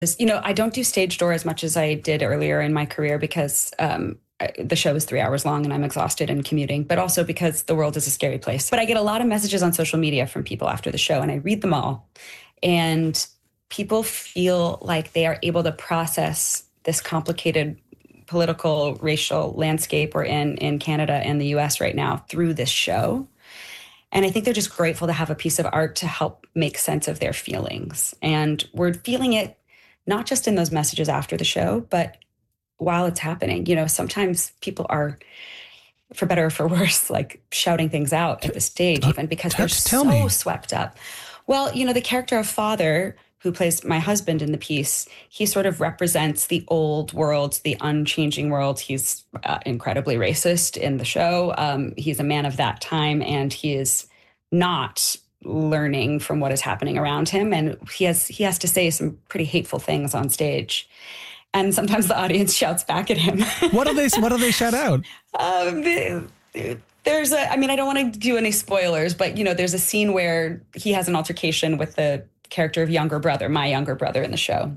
I don't do stage door as much as I did earlier in my career because the show is 3 hours long and I'm exhausted and commuting, but also because the world is a scary place. But I get a lot of messages on social media from people after the show, and I read them all. And people feel like they are able to process this complicated political, racial landscape we're in Canada and the US right now through this show. And I think they're just grateful to have a piece of art to help make sense of their feelings. And we're feeling it not just in those messages after the show, but while it's happening. Sometimes people are, for better or for worse, like shouting things out at the stage, even because they're so swept up. Well, the character of Father, who plays my husband in the piece, he sort of represents the old world, the unchanging world. He's incredibly racist in the show. He's a man of that time, and he is not learning from what is happening around him. And he has to say some pretty hateful things on stage. And sometimes the audience shouts back at him. What do they shout out? I don't want to do any spoilers, but, there's a scene where he has an altercation with the character of my younger brother in the show.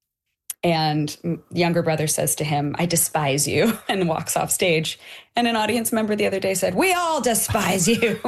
And the younger brother says to him, "I despise you," and walks off stage. And an audience member the other day said, "We all despise you,"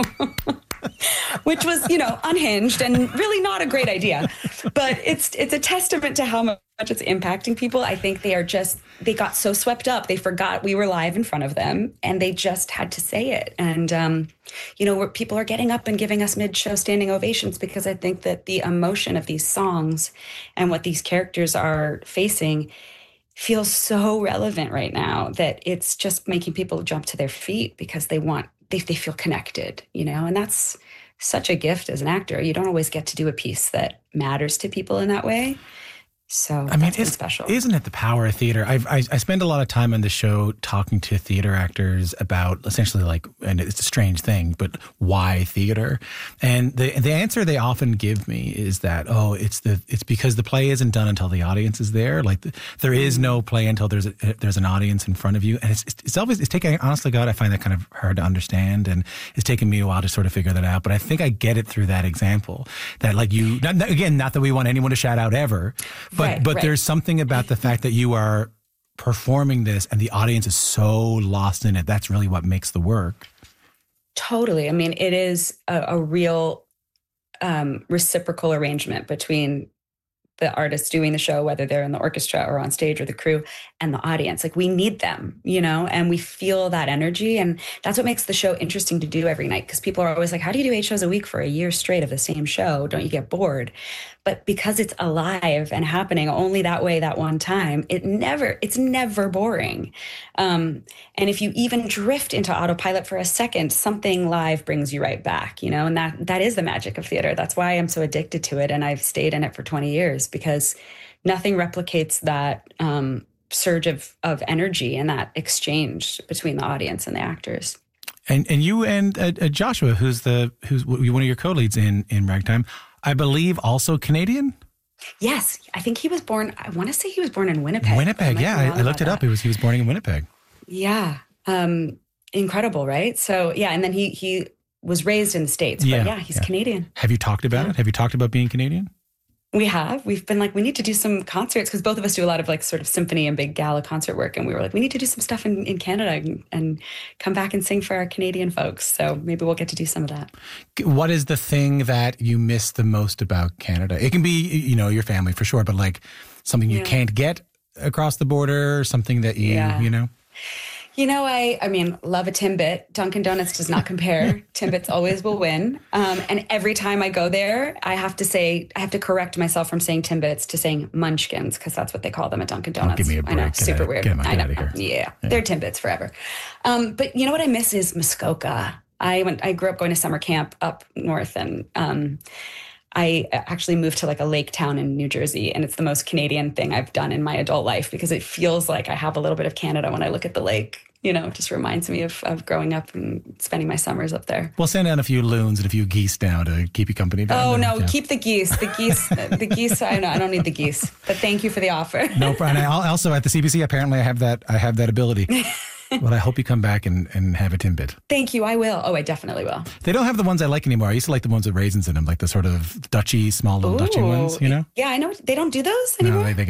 which was, unhinged and really not a great idea. But it's a testament to how much it's impacting people. I think they got so swept up. They forgot we were live in front of them, and they just had to say it. And, people are getting up and giving us mid-show standing ovations because I think that the emotion of these songs and what these characters are facing feels so relevant right now that it's just making people jump to their feet because they feel connected, and that's such a gift as an actor. You don't always get to do a piece that matters to people in that way. So it's special. Isn't it the power of theater? I spend a lot of time on the show talking to theater actors about essentially and it's a strange thing, but why theater? And the answer they often give me is that, it's because the play isn't done until the audience is there. There is no play until there's an audience in front of you. And it's taking, honestly, God, I find that kind of hard to understand. And it's taken me a while to sort of figure that out. But I think I get it through that example that not that we want anyone to shout out ever, but there's something about the fact that you are performing this and the audience is so lost in it. That's really what makes the work. Totally. It is a real reciprocal arrangement between the artists doing the show, whether they're in the orchestra or on stage, or the crew and the audience. We need them, and we feel that energy. And that's what makes the show interesting to do every night. Because people are always like, how do you do 8 shows a week for a year straight of the same show? Don't you get bored? But because it's alive and happening only that way, that one time, it's never boring. And if you even drift into autopilot for a second, something live brings you right back, and that is the magic of theater. That's why I'm so addicted to it. And I've stayed in it for 20 years because nothing replicates that surge of energy and that exchange between the audience and the actors. And you and Joshua, who's one of your co-leads in Ragtime, I believe also Canadian? Yes. I think he was born, I want to say he was born in Winnipeg. Winnipeg, yeah. I looked it up. He was born in Winnipeg. Yeah. Incredible, right? So, yeah. And then he was raised in the States. But he's Canadian. Have you talked about it? Have you talked about being Canadian? We have. We've been we need to do some concerts because both of us do a lot of sort of symphony and big gala concert work. And we were we need to do some stuff in Canada and come back and sing for our Canadian folks. So maybe we'll get to do some of that. What is the thing that you miss the most about Canada? It can be, your family for sure, but something you can't get across the border, something that I love a Timbit. Dunkin' Donuts does not compare. Timbits always will win. And every time I go there, I have to correct myself from saying Timbits to saying Munchkins, because that's what they call them at Dunkin' Donuts. Give me a break. I know, super weird. I know. Yeah, they're Timbits forever. But you know what I miss is Muskoka. I grew up going to summer camp up north, and I actually moved to a lake town in New Jersey, and it's the most Canadian thing I've done in my adult life because it feels like I have a little bit of Canada when I look at the lake. It just reminds me of growing up and spending my summers up there. We'll send down a few loons and a few geese now to keep you company. Keep the geese. The geese. I don't need the geese, but thank you for the offer. No problem. Also at the CBC, apparently I have that ability. Well, I hope you come back and have a Timbit. Thank you. I will. Oh, I definitely will. They don't have the ones I like anymore. I used to like the ones with raisins in them, like the sort of Dutchy, small little Dutchy ones, you know? Yeah, I know. They don't do those anymore? No, they